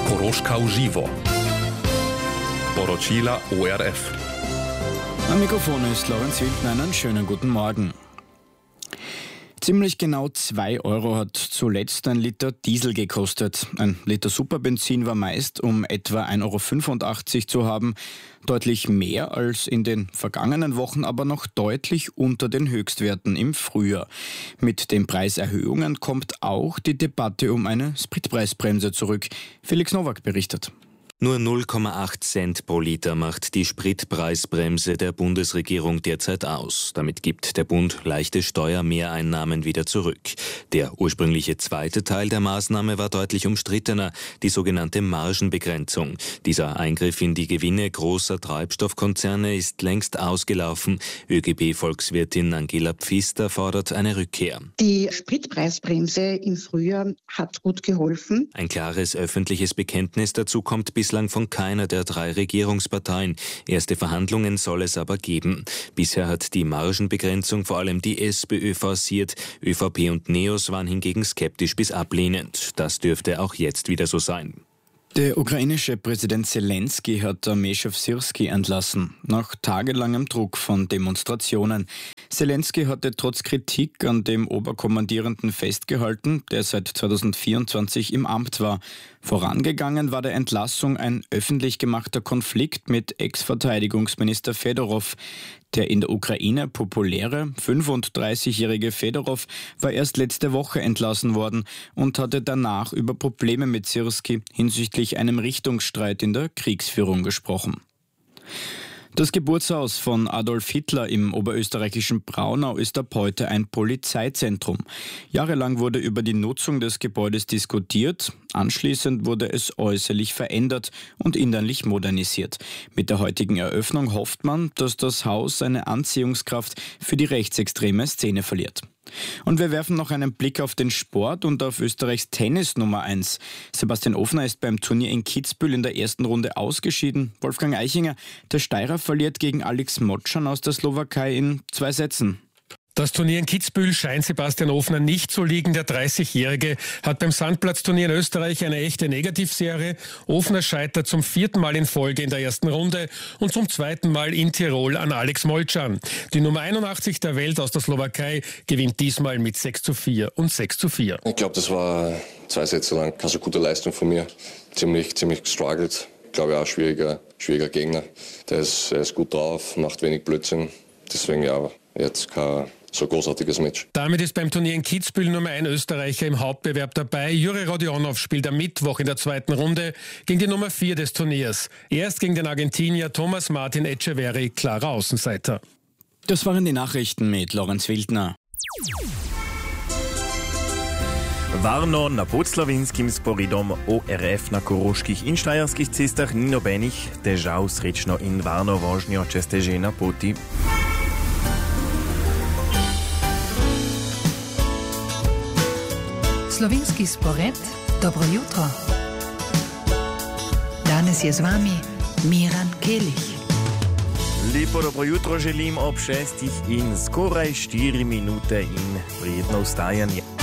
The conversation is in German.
Koroška uživo. Poročila ORF. Am Mikrofon ist Lorenz Wildner. Einen schönen guten Morgen. Ziemlich genau 2 Euro hat zuletzt ein Liter Diesel gekostet. Ein Liter Superbenzin war meist um etwa 1,85 Euro zu haben. Deutlich mehr als in den vergangenen Wochen, aber noch deutlich unter den Höchstwerten im Frühjahr. Mit den Preiserhöhungen kommt auch die Debatte um eine Spritpreisbremse zurück. Felix Nowak berichtet. Nur 0,8 Cent pro Liter macht die Spritpreisbremse der Bundesregierung derzeit aus. Damit gibt der Bund leichte Steuermehreinnahmen wieder zurück. Der ursprüngliche zweite Teil der Maßnahme war deutlich umstrittener, die sogenannte Margenbegrenzung. Dieser Eingriff in die Gewinne großer Treibstoffkonzerne ist längst ausgelaufen. ÖGB-Volkswirtin Angela Pfister fordert eine Rückkehr. Die Spritpreisbremse im Frühjahr hat gut geholfen. Ein klares öffentliches Bekenntnis dazu kommt bislang von keiner der 3 Regierungsparteien. Erste Verhandlungen soll es aber geben. Bisher hat die Margenbegrenzung vor allem die SPÖ forciert. ÖVP und NEOS waren hingegen skeptisch bis ablehnend. Das dürfte auch jetzt wieder so sein. Der ukrainische Präsident Zelensky hat Armeechef Syrski entlassen, nach tagelangem Druck von Demonstrationen. Zelensky hatte trotz Kritik an dem Oberkommandierenden festgehalten, der seit 2024 im Amt war. Vorangegangen war der Entlassung ein öffentlich gemachter Konflikt mit Ex-Verteidigungsminister Fedorov. Der in der Ukraine populäre 35-jährige Fedorov war erst letzte Woche entlassen worden und hatte danach über Probleme mit Syrski hinsichtlich einem Richtungsstreit in der Kriegsführung gesprochen. Das Geburtshaus von Adolf Hitler im oberösterreichischen Braunau ist ab heute ein Polizeizentrum. Jahrelang wurde über die Nutzung des Gebäudes diskutiert. Anschließend wurde es äußerlich verändert und innerlich modernisiert. Mit der heutigen Eröffnung hofft man, dass das Haus seine Anziehungskraft für die rechtsextreme Szene verliert. Und wir werfen noch einen Blick auf den Sport und auf Österreichs Tennis Nummer 1. Sebastian Ofner ist beim Turnier in Kitzbühel in der ersten Runde ausgeschieden. Wolfgang Eichinger, der Steirer verliert gegen Alex Motschan aus der Slowakei in 2 Sätzen. Das Turnier in Kitzbühel scheint Sebastian Ofner nicht zu liegen. Der 30-Jährige hat beim Sandplatzturnier in Österreich eine echte Negativserie. Ofner scheitert zum 4. Mal in Folge in der ersten Runde und zum 2. Mal in Tirol an Alex Molcan. Die Nummer 81 der Welt aus der Slowakei gewinnt diesmal mit 6:4 und 6:4. Ich glaube, das war 2 Sätze lang keine so gute Leistung von mir. Ziemlich gestruggelt. Ich glaube, auch schwieriger Gegner. Der ist gut drauf, macht wenig Blödsinn. Deswegen ja, jetzt kein so großartiges Match. Damit ist beim Turnier in Kitzbühel Nummer 1 Österreicher im Hauptbewerb dabei. Juri Rodionov spielt am Mittwoch in der 2. Runde gegen die Nummer 4 des Turniers. Erst gegen den Argentinier Thomas Martin Etcheverry, klarer Außenseiter. Das waren die Nachrichten mit Lorenz Wildner. Varno na podslovinskim sporidom ORF na koroških in štajerskih cestah ni nobenih težav, srečno in varno vožnjo, če ste že na poti. Slovenski spored, dobro jutro. Danes je z vami Miran Kelić. Lepo dobro jutro želim ob 6 in skoraj 4 minute in prijetno vstajanje.